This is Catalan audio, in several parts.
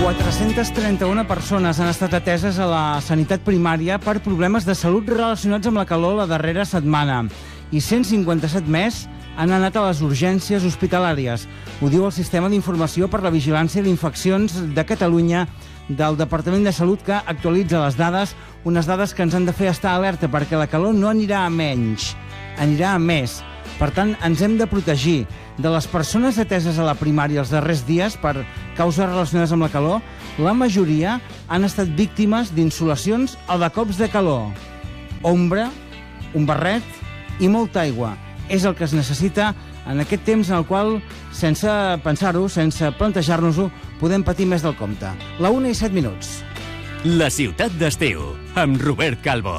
431 persones han estat ateses a la sanitat primària per problemes de salut relacionats amb la calor la darrera setmana i 157 més han anat a les urgències hospitalàries. Ho diu el Sistema d'Informació per la Vigilància d'Infeccions de Catalunya del Departament de Salut, que actualitza les dades, unes dades que ens han de fer estar alerta perquè la calor no anirà a menys, anirà a més. Per tant, ens hem de protegir. De les persones ateses a la primària els darrers dies per causes relacionades amb la calor, la majoria han estat víctimes d'insolacions o de cops de calor. Ombra, un barret i molta aigua. És el que es necessita en aquest temps en el qual, sense pensar-ho, sense plantejar-nos-ho, podem patir més del compte. La 1:07. La ciutat d'estiu, amb Robert Calvo.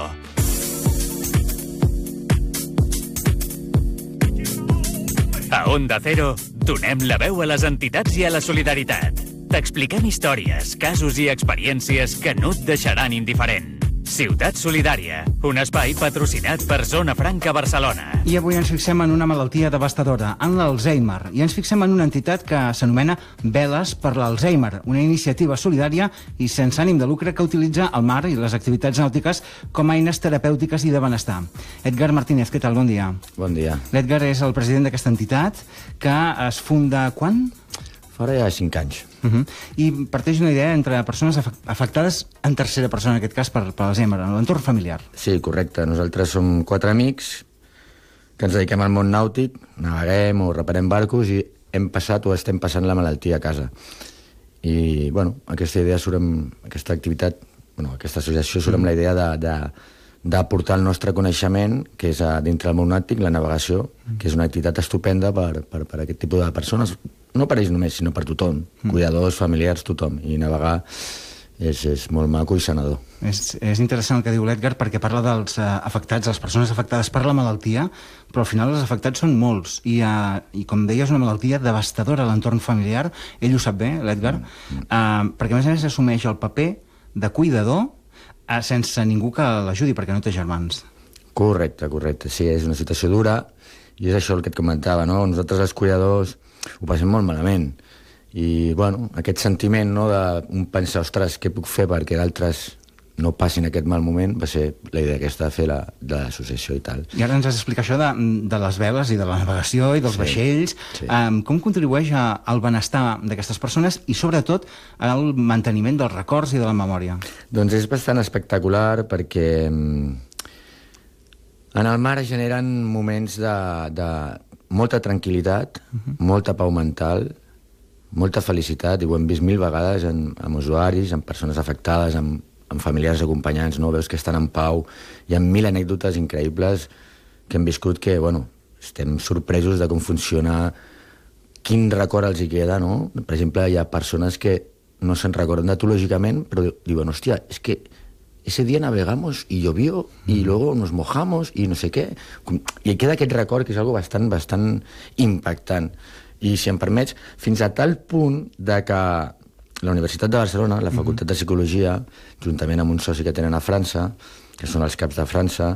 A Onda Cero, donem la veu a les entitats i a la solidaritat. T'expliquem històries, casos i experiències que no et deixaran indiferent. Ciutat Solidària, un espai patrocinat per Zona Franca Barcelona. I avui ens fixem en una malaltia devastadora, en l'Alzheimer. I ens fixem en una entitat que s'anomena Veles per l'Alzheimer, una iniciativa solidària i sense ànim de lucre que utilitza el mar i les activitats nàutiques com a eines terapèutiques i de benestar. Edgar Martínez, què tal? Bon dia. Bon dia. L'Edgar és el president d'aquesta entitat que es funda quan? Fora ja 5 anys. I parteix una idea entre persones afectades en tercera persona, en aquest cas per l'Alzheimer, en l'entorn familiar. Sí, correcte. Nosaltres som 4 amics que ens dediquem al món nàutic, naveguem o reparem barcos i hem passat o estem passant la malaltia a casa. I, bueno, aquesta idea surt amb aquesta activitat, aquesta associació surt amb la idea d'aportar el nostre coneixement, que és dintre del món nàutic, la navegació, que és una activitat estupenda per aquest tipus de persones. No per ells només, sinó per tothom. Cuidadors, familiars, tothom. I navegar és molt maco i sanador. És interessant el que diu l'Edgar perquè parla dels afectats, les persones afectades per la malaltia, però al final els afectats són molts. I com deia, és una malaltia devastadora a l'entorn familiar. Ell ho sap bé, l'Edgar, perquè a més a més assumeix el paper de cuidador sense ningú que l'ajudi, perquè no té germans. Correcte. Sí, és una situació dura i és això el que et comentava, no? Nosaltres, els cuidadors, ho passem molt malament. I, bueno, aquest sentiment, no?, d'un pensar, ostres, què puc fer perquè d'altres no passin aquest mal moment, va ser la idea aquesta de fer de l'associació i tal. I ara ens has d'explicar això de les veles i de la navegació i dels vaixells. Sí. Com contribueix al benestar d'aquestes persones i, sobretot, al manteniment dels records i de la memòria? Doncs és bastant espectacular perquè en el mar es generen moments de molta tranquil·litat, molta pau mental, molta felicitat, i ho hem vist 1000 vegades amb usuaris, amb persones afectades, amb familiars acompanyants, no? Veus que estan en pau. Hi ha 1000 anècdotes increïbles que hem viscut que, bueno, estem sorpresos de com funciona, quin record els hi queda, no? Per exemple, hi ha persones que no se'n recorden datològicament, però diuen, hòstia, és que ese día navegamos y llovió y luego nos mojamos y no sé què. I queda aquest record que és algo bastant impactant. I, si em permets, fins a tal punt de que la Universitat de Barcelona, la Facultat de Psicologia, juntament amb un soci que tenen a França, que són els CAPs de França,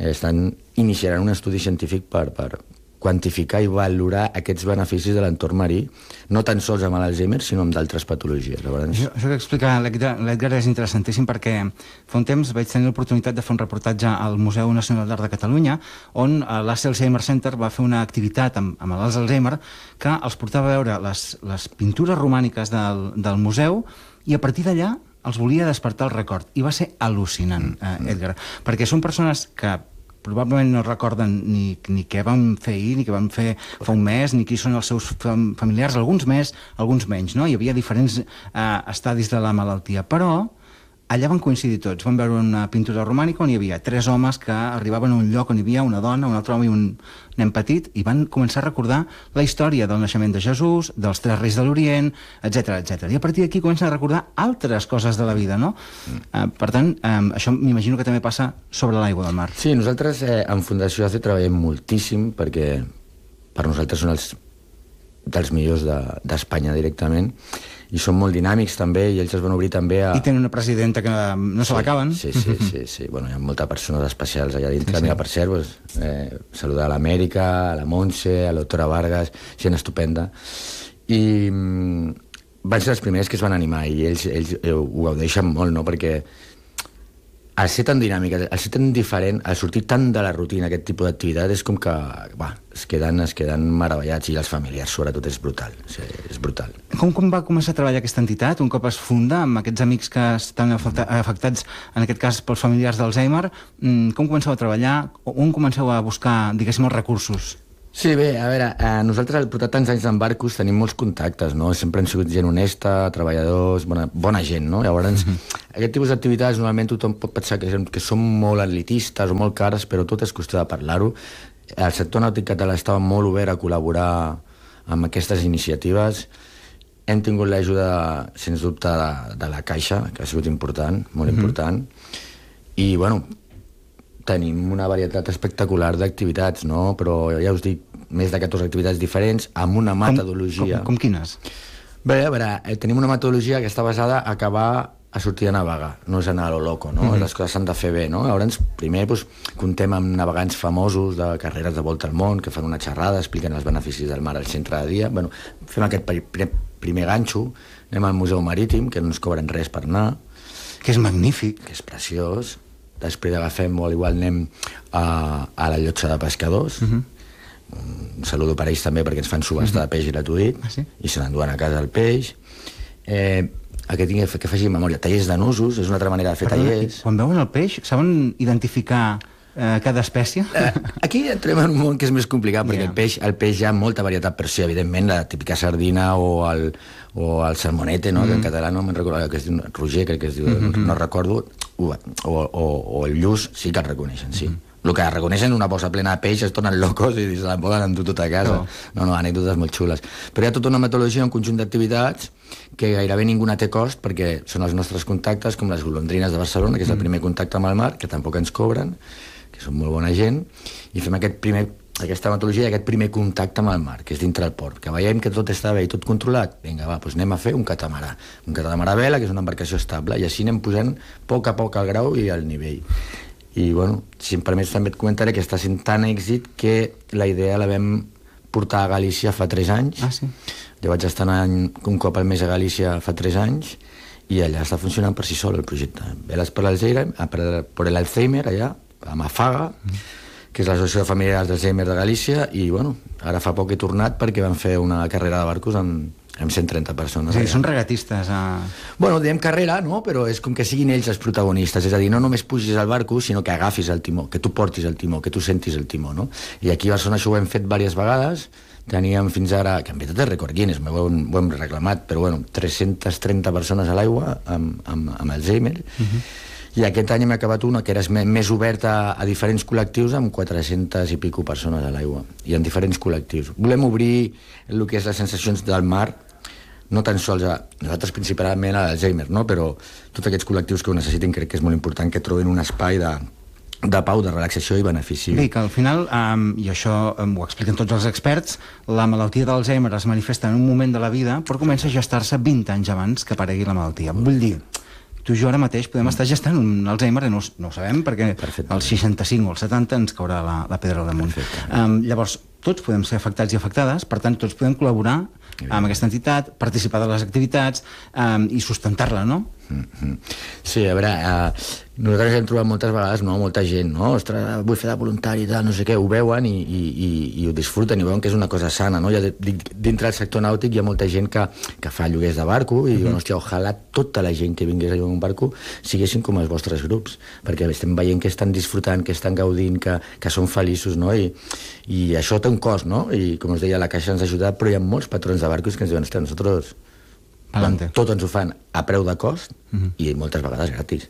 iniciaran un estudi científic per quantificar i valorar aquests beneficis de l'entorn marí, no tan sols amb l'Alzheimer, sinó amb d'altres patologies. Això que explica l'Edgar és interessantíssim perquè fa un temps vaig tenir l'oportunitat de fer un reportatge al Museu Nacional d'Art de Catalunya, on l'Alzheimer Center va fer una activitat amb l'Alzheimer que els portava a veure les pintures romàniques del museu i a partir d'allà els volia despertar el record. I va ser al·lucinant, Edgar, perquè són persones que probablement no recorden ni què van fer ahir, ni què van fer fa un mes, ni qui són els seus familiars, alguns més, alguns menys, no? Hi havia diferents estadis de la malaltia, però allà van coincidir tots. Van veure una pintura romànica on hi havia 3 homes que arribaven a un lloc on hi havia una dona, un altre home i un nen petit, i van començar a recordar la història del naixement de Jesús, dels 3 reis de l'Orient, etc. I a partir d'aquí comencen a recordar altres coses de la vida, no? Per tant, això m'imagino que també passa sobre l'aigua del mar. Sí, nosaltres en Fundació ACE treballem moltíssim perquè per nosaltres són dels millors d'Espanya directament, i són molt dinàmics també, i ells es van obrir també a... I tenen una presidenta que no se l'acaben. Sí. Bueno, hi ha moltes persones especials allà dintre. Mira, per cert, saludar a l'Amèrica, a la Montse, a la doctora Vargas, gent estupenda. I van ser les primeres que es van animar i ells ho gaudeixen molt, no? Perquè al ser tan dinàmica, al ser tan diferent, al sortir tant de la rutina aquest tipus d'activitat, és com que es queden meravellats, i els familiars sobretot és brutal, és brutal. Com va començar a treballar aquesta entitat? Un cop es funda amb aquests amics que estan afectats, en aquest cas pels familiars d'Alzheimer, com comenceu a treballar? On comenceu a buscar, diguéssim, els recursos? Sí, bé, a veure, nosaltres al portar tants anys en Barcus tenim molts contactes, no? Sempre han sigut gent honesta, treballadors, bona gent, no? Llavors, aquest tipus d'activitats normalment tothom pot pensar que són molt elitistes o molt cares, però tot és qüestió de parlar-ho. El sector nàutic català estava molt obert a col·laborar amb aquestes iniciatives. Hem tingut l'ajuda, sens dubte, de la Caixa, que ha sigut important, molt important, i, bueno, tenim una varietat espectacular d'activitats, no? Però ja us dic, més de 14 activitats diferents, amb una metodologia... Com quines? Bé, a veure, tenim una metodologia que està basada a acabar a sortir a navegar, no és anar a lo loco, no? Les coses s'han de fer bé, no? Llavors, primer comptem amb navegants famosos de carreres de volta al món, que fan una xerrada, expliquen els beneficis del mar al centre de dia. Bueno, fem aquest primer ganxo, anem al Museu Marítim, que no ens cobren res per anar. Que és magnífic. Que és preciós. Després agafem, o igual anem a la llotja de pescadors. Un saludo per ells també, perquè ens fan subhasta de peix gratuït, i se n'enduen a casa el peix. Que faci memòria. Tallers de nusos, és una altra manera de fer tallers. Quan veuen el peix, saben identificar cada espècie? Aquí entrem en un món que és més complicat, perquè el peix hi ha molta varietat, però sí, evidentment, la típica sardina o el salmonete, no? Que en català no me'n recordo, que es diu Roger, crec que es diu, no recordo, o el lluç, sí que el reconeixen, sí. El que reconeixen una bossa plena de peix, es tornen locos i se la poden endur tota a casa. No, anècdotes molt xules. Però hi ha tota una metodologia, un conjunt d'activitats que gairebé ningú té cost, perquè són els nostres contactes, com les golondrines de Barcelona, que és el primer contacte amb el mar, que tampoc ens cobren, que són molt bona gent, i fem aquesta metodologia i aquest primer contacte amb el mar, que és dintre el port, que veiem que tot està bé i tot controlat. Vinga, doncs anem a fer un catamarà. Un catamarà a vela, que és una embarcació estable, i així anem posant a poc el grau i el nivell. I, bueno, si em permets també et comentaré que està sent tan èxit que la idea la vam portar a Galícia fa 3 anys. Jo vaig estar anant un cop al mes a Galícia fa 3 anys, i allà està funcionant per si sol el projecte. Veles per l'Alzheimer, allà, a Mafaga, que és l'Associació de Familiars d'Alzheimer de Galícia, i, bueno, ara fa poc he tornat perquè vam fer una carrera de barcos amb 130 persones. Sí, són regatistes. Bueno, diem carrera, no? Però és com que siguin ells els protagonistes, és a dir, no només pugis al barco, sinó que agafis el timó, que tu portis el timó, que tu sentis el timó, no? I aquí a Barcelona això ho hem fet diverses vegades, teníem fins ara, que en veritat és rècord Guinness, ho hem reclamat, però bueno, 330 persones a l'aigua amb Alzheimer, i aquest any hem acabat una que era més oberta a diferents col·lectius, amb 400 i pico persones a l'aigua, i en diferents col·lectius. Volem obrir el que és les sensacions del mar, no tan sols a nosaltres principalment a l'Alzheimer, no? Però tots aquests col·lectius que ho necessiten crec que és molt important que trobin un espai de pau, de relaxació i benefici. Bé, que al final, i això ho expliquen tots els experts, la malaltia d'Alzheimer es manifesta en un moment de la vida, però comença a gestar-se 20 anys abans que aparegui la malaltia. Vull dir, tu i jo ara mateix podem estar gestant un Alzheimer i no ho sabem, perquè als 65 o als 70 ens caurà la pedra al damunt. Llavors, tots podem ser afectats i afectades, per tant, tots podem col·laborar amb aquesta entitat, participar de les activitats i sustentar-la, no? Sí, a veure, nosaltres hem trobat moltes vegades, no, molta gent, no? Ostres, vull fer de voluntari i tal, no sé què, ho veuen i ho disfruten i veuen que és una cosa sana, no? Ja dic, dintre del sector nàutic hi ha molta gent que fa lloguers de barco i diuen, hòstia, ojalà tota la gent que vingués a llogar un barco siguessin com els vostres grups, perquè estem veient que estan disfrutant, que estan gaudint, que són feliços, no? I això té un cost, no? I com us deia, la Caixa ens ha ajudat, però hi ha molts patrons de barcos que ens diuen, hòstia, nosaltres tot ens ho fan a preu de cost i moltes vegades gratis.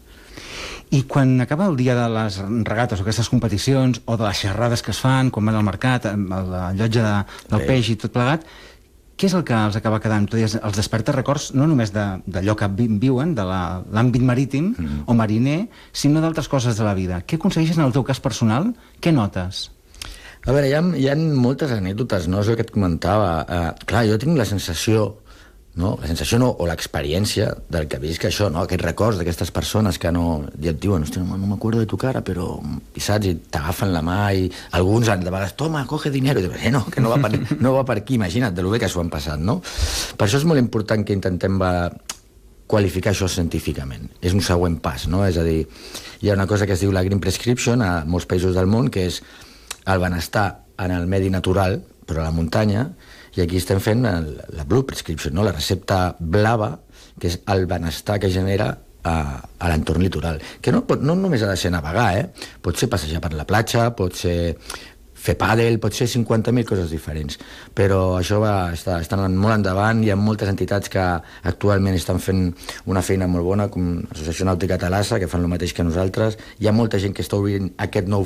I quan acaba el dia de les regates o aquestes competicions o de les xerrades que es fan, quan van al mercat, a la llotja del peix i tot plegat, què és el que els acaba quedant? Els desperta records no només d'allò que viuen, de l'àmbit marítim o mariner, sinó d'altres coses de la vida. Què aconsegueixes en el teu cas personal? Què notes? A veure, hi ha moltes anècdotes, no? És el que et comentava. Clar, jo tinc la sensació no? La sensació o l'experiència del que visc, això, no? Aquests records d'aquestes persones que no... I et diuen, hòstia, no m'acuerdo de tu cara, però... I saps? I t'agafen la mà i alguns de vegades, toma, coge dinero. I dius, no, que no va per aquí, imagina't, de lo bé que s'ho han passat, no? Per això és molt important que intentem qualificar això científicament. És un següent pas, no? És a dir, hi ha una cosa que es diu la Green Prescription a molts països del món, que és el benestar en el medi natural, però a la muntanya, i aquí estem fent la Blue Prescription, no? La recepta blava, que és el benestar que genera a l'entorn litoral. Que no només ha de ser navegar, pot ser passejar per la platja, pot ser fer pàdel, pot ser 50.000 coses diferents. Però això està anant molt endavant, hi ha moltes entitats que actualment estan fent una feina molt bona, com l'Associació Nàutica Talassa, que fan el mateix que nosaltres, hi ha molta gent que està obrint aquest nou